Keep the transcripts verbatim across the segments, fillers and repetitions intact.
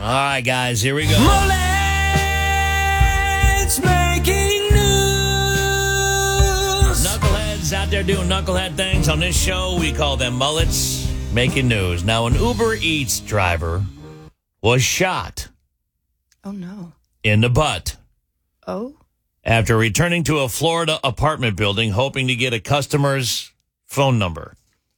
right, guys, here we go. Mullets making news. Knuckleheads out there doing knucklehead things. On this show, we call them mullets making news. Now, an Uber Eats driver was shot Oh, no. in the butt Oh? after returning to a Florida apartment building hoping to get a customer's phone number.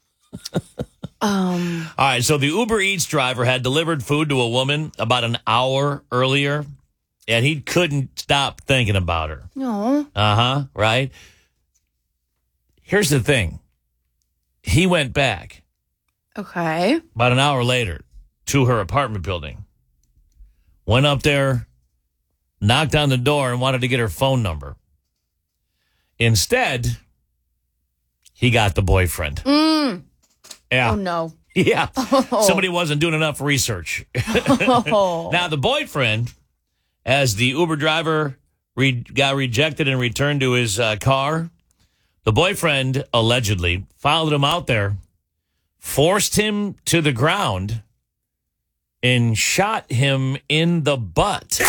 Um. All right, so the Uber Eats driver had delivered food to a woman about an hour earlier, and he couldn't stop thinking about her. No. Uh-huh, right? Here's the thing. He went back Okay. about an hour later to her apartment building, went up there, knocked on the door, and wanted to get her phone number. Instead, he got the boyfriend. Mm. Yeah. Oh, no. Yeah. Oh. Somebody wasn't doing enough research. Oh. Now, the boyfriend, as the Uber driver re- got rejected and returned to his uh, car, the boyfriend allegedly followed him out there, forced him to the ground, and shot him in the butt.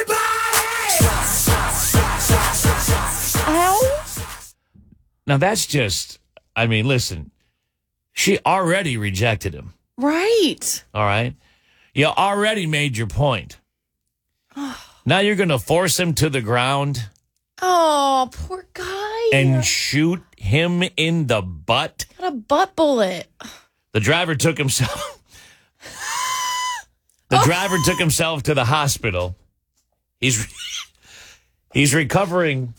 Ow. Now, that's just, I mean, listen, she already rejected him. Right. All right. You already made your point. Now you're going to force him to the ground Oh, poor guy. and shoot him in the butt. Got a butt bullet. The driver took himself. The driver took himself to the hospital. He's he's recovering.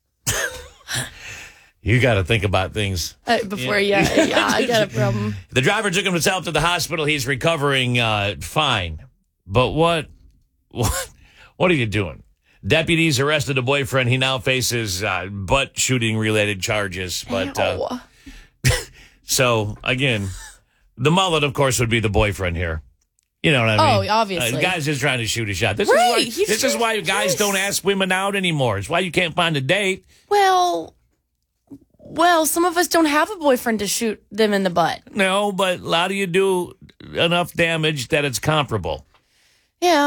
You got to think about things. Uh, before, yeah. yeah, yeah, I got a problem. The driver took himself to the hospital. He's recovering uh, fine. But what, what, what are you doing? Deputies arrested a boyfriend. He now faces uh, butt shooting related charges. But uh, so again, the mullet, of course, would be the boyfriend here. You know what I mean? Oh, obviously. Uh, the guy's just trying to shoot a shot. This Right, is why. he's This is just- why guys yes. don't ask women out anymore. It's why you can't find a date. Well, well, some of us don't have a boyfriend to shoot them in the butt. No, but a lot of you do enough damage that it's comparable. Yeah.